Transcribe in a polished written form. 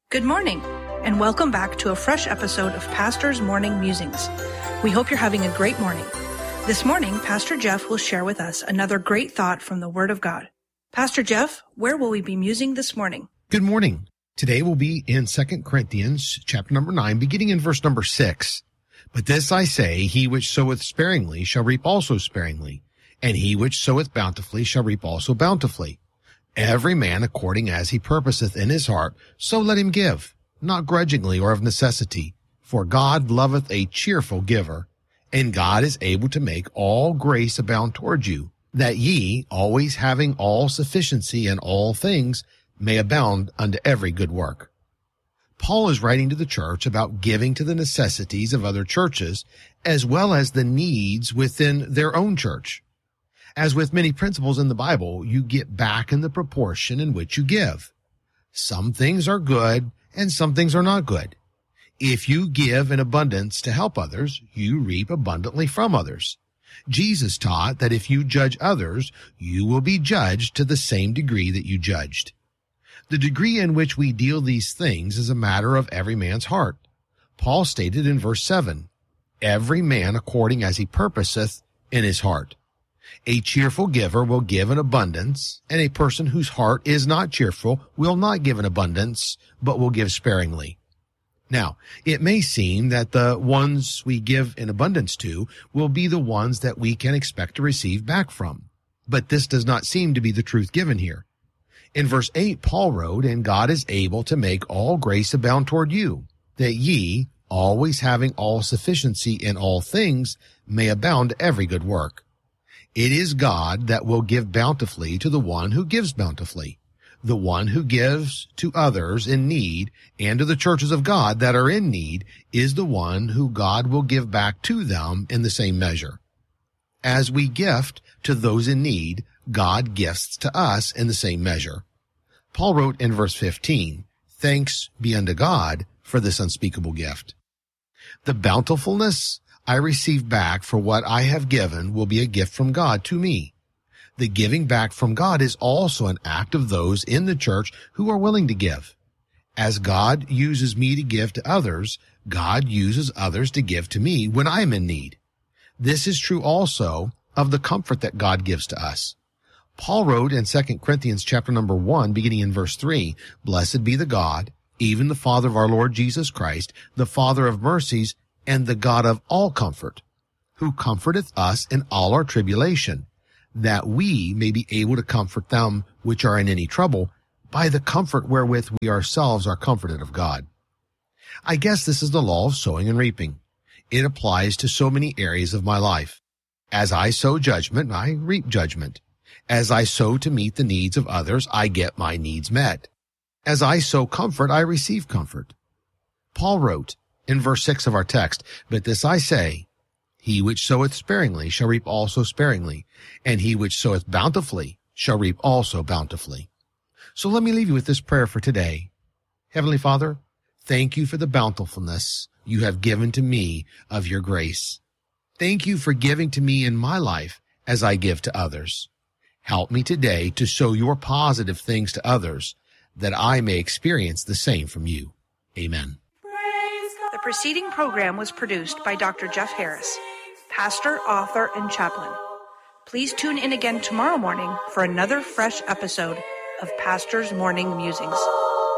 Good morning, and welcome back to a fresh episode of Pastor's Morning Musings. We hope you're having a great morning. This morning, Pastor Jeff will share with us another great thought from the Word of God. Pastor Jeff, where will we be musing this morning? Good morning. Today we'll be in 2 Corinthians chapter number 9, beginning in verse number 6. But this I say, he which soweth sparingly shall reap also sparingly, and he which soweth bountifully shall reap also bountifully. Every man according as he purposeth in his heart, so let him give, not grudgingly or of necessity. For God loveth a cheerful giver, and God is able to make all grace abound toward you, that ye, always having all sufficiency in all things, may abound unto every good work. Paul is writing to the church about giving to the necessities of other churches, as well as the needs within their own church. As with many principles in the Bible, you get back in the proportion in which you give. Some things are good and some things are not good. If you give in abundance to help others, you reap abundantly from others. Jesus taught that if you judge others, you will be judged to the same degree that you judged. The degree in which we deal these things is a matter of every man's heart. Paul stated in verse 7, every man according as he purposeth in his heart. A cheerful giver will give in abundance, and a person whose heart is not cheerful will not give in abundance, but will give sparingly. Now, it may seem that the ones we give in abundance to will be the ones that we can expect to receive back from. But this does not seem to be the truth given here. In verse 8, Paul wrote, and God is able to make all grace abound toward you, that ye, always having all sufficiency in all things, may abound to every good work. It is God that will give bountifully to the one who gives bountifully. The one who gives to others in need and to the churches of God that are in need is the one who God will give back to them in the same measure. As we gift to those in need, God gifts to us in the same measure. Paul wrote in verse 15, thanks be unto God for this unspeakable gift. The bountifulness I receive back for what I have given will be a gift from God to me. The giving back from God is also an act of those in the church who are willing to give. As God uses me to give to others, God uses others to give to me when I am in need. This is true also of the comfort that God gives to us. Paul wrote in 2 Corinthians chapter number 1, beginning in verse 3, blessed be the God, even the Father of our Lord Jesus Christ, the Father of mercies, and the God of all comfort, who comforteth us in all our tribulation, that we may be able to comfort them which are in any trouble by the comfort wherewith we ourselves are comforted of God. I guess this is the law of sowing and reaping. It applies to so many areas of my life. As I sow judgment, I reap judgment. As I sow to meet the needs of others, I get my needs met. As I sow comfort, I receive comfort. Paul wrote, in verse 6 of our text, but this I say, he which soweth sparingly shall reap also sparingly, and he which soweth bountifully shall reap also bountifully. So let me leave you with this prayer for today. Heavenly Father, thank you for the bountifulness you have given to me of your grace. Thank you for giving to me in my life as I give to others. Help me today to sow your positive things to others, that I may experience the same from you. Amen. The preceding program was produced by Dr. Jeff Harris, pastor, author, and chaplain. Please tune in again tomorrow morning for another fresh episode of Pastor's Morning Musings.